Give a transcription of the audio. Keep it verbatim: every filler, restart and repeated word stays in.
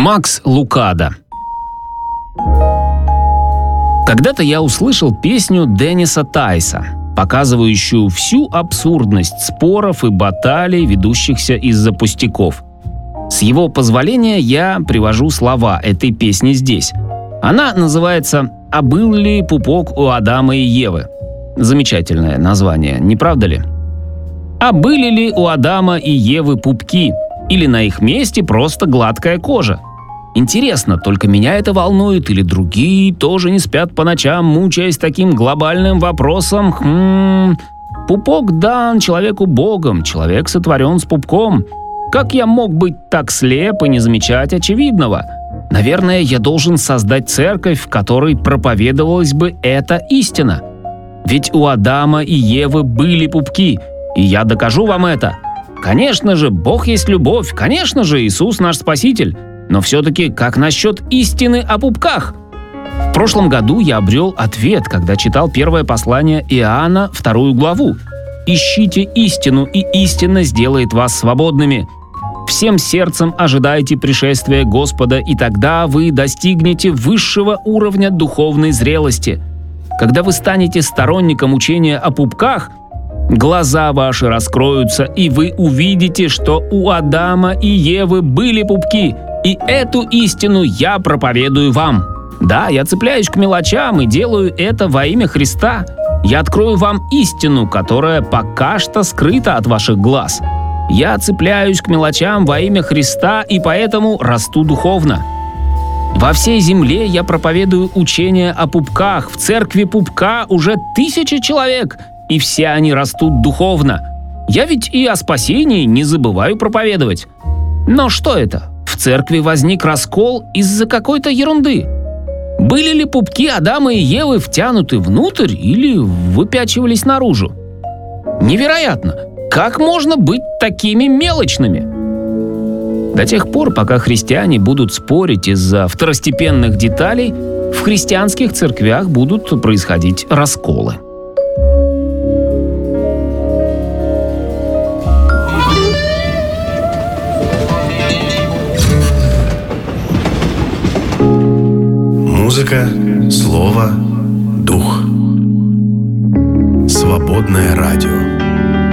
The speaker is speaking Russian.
Макс Лукадо. Когда-то я услышал песню Денниса Тайса, показывающую всю абсурдность споров и баталий, ведущихся из-за пустяков. С его позволения я привожу слова этой песни здесь. Она называется «А был ли пупок у Адама и Евы?» Замечательное название, не правда ли? А были ли у Адама и Евы пупки? Или на их месте просто гладкая кожа? Интересно, только меня это волнует, или другие тоже не спят по ночам, мучаясь таким глобальным вопросом? Хм... Пупок дан человеку Богом, человек сотворен с пупком. Как я мог быть так слеп и не замечать очевидного? Наверное, я должен создать церковь, в которой проповедовалась бы эта истина. Ведь у Адама и Евы были пупки, и я докажу вам это. Конечно же, Бог есть любовь, конечно же, Иисус наш Спаситель. Но все-таки как насчет истины о пупках? В прошлом году я обрел ответ, когда читал первое послание Иоанна, вторую главу. «Ищите истину, и истина сделает вас свободными. Всем сердцем ожидайте пришествия Господа, и тогда вы достигнете высшего уровня духовной зрелости. Когда вы станете сторонником учения о пупках, глаза ваши раскроются, и вы увидите, что у Адама и Евы были пупки, и эту истину я проповедую вам. Да, я цепляюсь к мелочам и делаю это во имя Христа. Я открою вам истину, которая пока что скрыта от ваших глаз. Я цепляюсь к мелочам во имя Христа и поэтому расту духовно. Во всей земле я проповедую учение о пупках. В церкви пупка уже тысячи человек, и все они растут духовно. Я ведь и о спасении не забываю проповедовать. Но что это? В церкви возник раскол из-за какой-то ерунды. Были ли пупки Адама и Евы втянуты внутрь или выпячивались наружу? Невероятно! Как можно быть такими мелочными? До тех пор, пока христиане будут спорить из-за второстепенных деталей, в христианских церквях будут происходить расколы. Музыка, слово, дух. Свободное радио.